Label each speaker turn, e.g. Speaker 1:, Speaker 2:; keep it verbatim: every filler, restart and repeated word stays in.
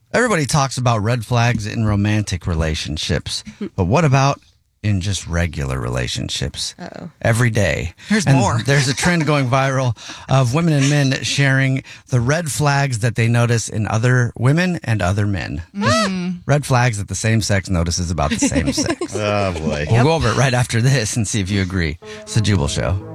Speaker 1: Everybody talks about red flags in romantic relationships, but what about in just regular relationships?
Speaker 2: Uh-oh.
Speaker 1: Every day.
Speaker 3: There's
Speaker 1: And
Speaker 3: more.
Speaker 1: There's a trend going viral of women and men sharing the red flags that they notice in other women and other men. Just red flags that the same sex notices about the same sex.
Speaker 4: Oh, boy.
Speaker 1: We'll go over it right after this and see if you agree. It's the Jubal Show.